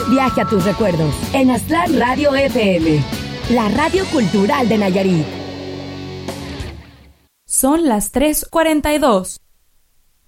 Viaje a tus recuerdos en Aztlán Radio FM, la radio cultural de Nayarit. Son las 3:42.